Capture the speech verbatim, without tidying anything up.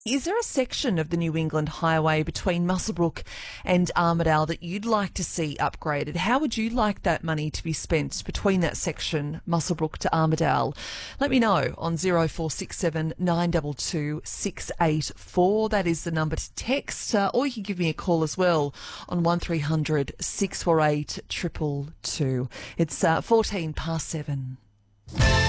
Is there a section of the New England Highway between Muswellbrook and Armidale that you'd like to see upgraded? How would you like that money to be spent between that section, Muswellbrook to Armidale? Let me know on zero four six seven nine two two six eight four. That is the number to text, uh, or you can give me a call as well on one three hundred six four eight two two two. It's uh, fourteen past seven.